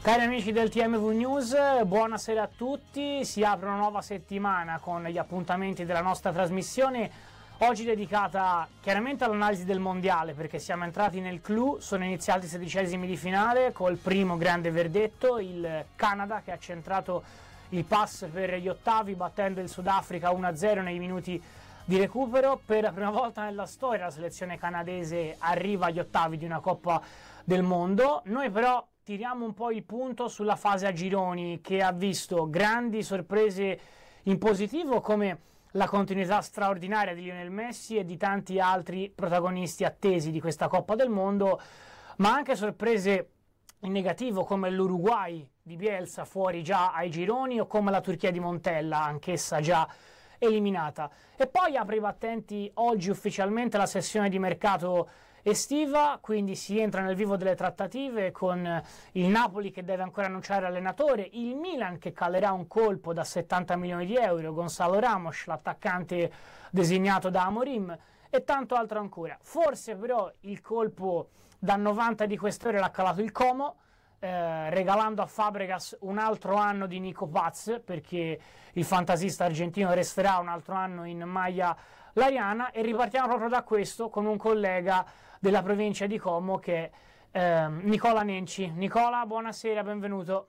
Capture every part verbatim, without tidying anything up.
Cari amici del T M V News, buonasera a tutti. Si apre una nuova settimana con gli appuntamenti della nostra trasmissione, oggi dedicata chiaramente all'analisi del mondiale, perché siamo entrati nel clou, sono iniziati i sedicesimi di finale col primo grande verdetto, il Canada che ha centrato il pass per gli ottavi battendo il Sudafrica uno a zero nei minuti di recupero. Per la prima volta nella storia la selezione canadese arriva agli ottavi di una Coppa del Mondo. Noi però tiriamo un po' il punto sulla fase a gironi, che ha visto grandi sorprese in positivo come la continuità straordinaria di Lionel Messi e di tanti altri protagonisti attesi di questa Coppa del Mondo, ma anche sorprese in negativo come l'Uruguay di Bielsa fuori già ai gironi o come la Turchia di Montella, anch'essa già eliminata. E poi apre i battenti oggi ufficialmente la sessione di mercato estiva, quindi si entra nel vivo delle trattative con il Napoli che deve ancora annunciare allenatore, il Milan che calerà un colpo da settanta milioni di euro, Gonzalo Ramos, l'attaccante designato da Amorim, e tanto altro ancora. Forse però il colpo da novanta di queste ore l'ha calato il Como, eh, regalando a Fabregas un altro anno di Nico Paz, perché il fantasista argentino resterà un altro anno in maglia lariana. E ripartiamo proprio da questo con un collega della provincia di Como che è eh, Nicola Nenci. Nicola, buonasera, benvenuto.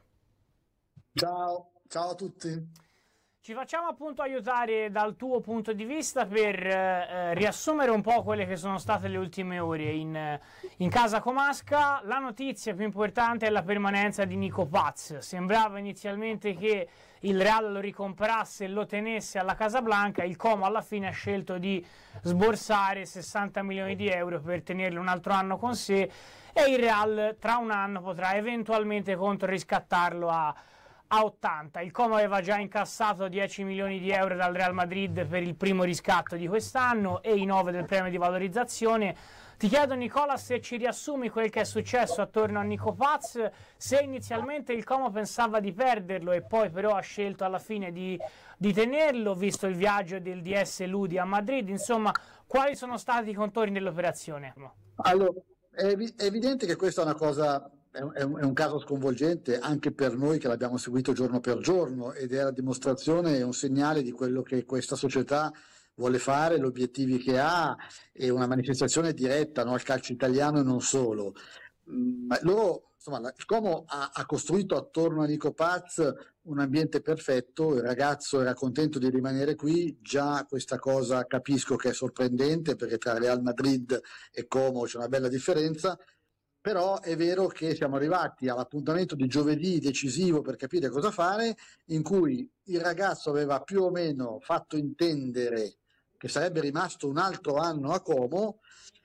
Ciao, ciao a tutti. Ci facciamo appunto aiutare dal tuo punto di vista per eh, riassumere un po' quelle che sono state le ultime ore in, in casa comasca. La notizia più importante è la permanenza di Nico Paz. Sembrava inizialmente che il Real lo ricomprasse e lo tenesse alla Casablanca. Il Como alla fine ha scelto di sborsare sessanta milioni di euro per tenerlo un altro anno con sé, e il Real tra un anno potrà eventualmente controriscattarlo a a ottanta. Il Como aveva già incassato dieci milioni di euro dal Real Madrid per il primo riscatto di quest'anno e i nove del premio di valorizzazione. Ti chiedo, Nicola, se ci riassumi quel che è successo attorno a Nico Paz, se inizialmente il Como pensava di perderlo e poi però ha scelto alla fine di, di tenerlo, visto il viaggio del D S Ludi a Madrid. Insomma, quali sono stati i contorni dell'operazione? Allora, è, evi- è evidente che questa è una cosa, è un, è un- è un caso sconvolgente anche per noi che l'abbiamo seguito giorno per giorno, ed è la dimostrazione, è un segnale di quello che questa società vuole fare, gli obiettivi che ha, e una manifestazione diretta, no, al calcio italiano e non solo. Mm, ma loro, insomma, la- il Como ha, ha costruito attorno a Nico Paz un ambiente perfetto, il ragazzo era contento di rimanere qui. Già questa cosa capisco che è sorprendente, perché tra Real Madrid e Como c'è una bella differenza. Però è vero che siamo arrivati all'appuntamento di giovedì decisivo per capire cosa fare, in cui il ragazzo aveva più o meno fatto intendere che sarebbe rimasto un altro anno a Como,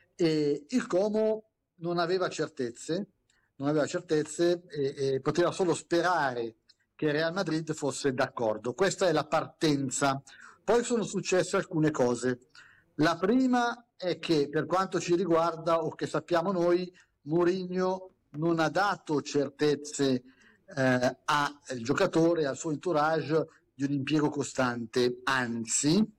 e il Como non aveva certezze, non aveva certezze e, e poteva solo sperare che il Real Madrid fosse d'accordo. Questa è la partenza. Poi sono successe alcune cose. La prima è che, per quanto ci riguarda o che sappiamo noi, Mourinho non ha dato certezze eh, al giocatore, al suo entourage, di un impiego costante, anzi,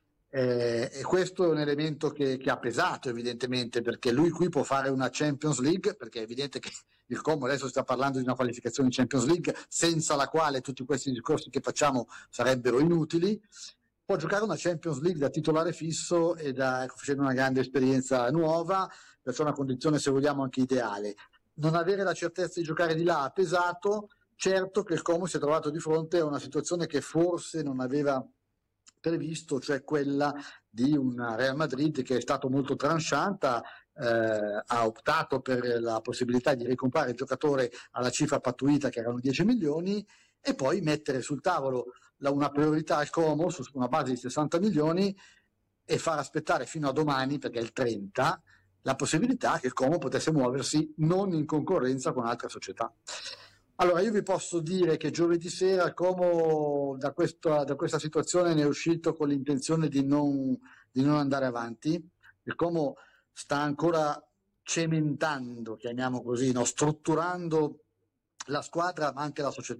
eh, e questo è un elemento che, che ha pesato evidentemente, perché lui qui può fare una Champions League, perché è evidente che il Como adesso sta parlando di una qualificazione in Champions League, senza la quale tutti questi discorsi che facciamo sarebbero inutili. Può giocare una Champions League da titolare fisso e da, facendo una grande esperienza nuova, perciò una condizione, se vogliamo, anche ideale. Non avere la certezza di giocare di là ha pesato. Certo che il Como si è trovato di fronte a una situazione che forse non aveva previsto, cioè quella di un Real Madrid che è stato molto tranchant, eh, ha optato per la possibilità di ricomprare il giocatore alla cifra pattuita, che erano dieci milioni, e poi mettere sul tavolo la- una priorità al Como su una base di sessanta milioni, e far aspettare fino a domani, perché è il trenta, la possibilità che il Como potesse muoversi non in concorrenza con altre società. Allora, io vi posso dire che giovedì sera il Como da questa, da questa situazione ne è uscito con l'intenzione di non, di non andare avanti. Il Como sta ancora cementando, chiamiamo così, no? Strutturando la squadra, ma anche la società.